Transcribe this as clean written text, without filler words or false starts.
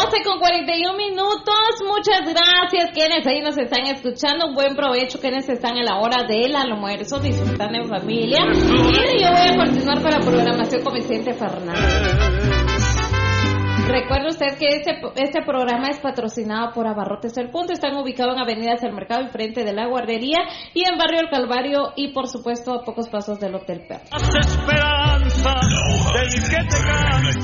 12:41. Muchas gracias quienes ahí nos están escuchando. Un buen provecho quienes están en la hora del almuerzo disfrutando en familia. Y yo voy a continuar con la programación con Vicente Fernández. Recuerde usted que este programa es patrocinado por Abarrotes El Punto. Están ubicados en Avenidas El Mercado, enfrente de la guardería, y en Barrio El Calvario, y por supuesto a pocos pasos del Hotel Perla.